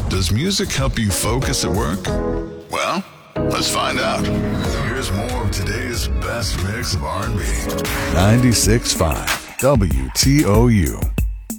Does music help you focus at work? Well, let's find out. Here's more of today's best mix of R&B. 96.5 WTOU.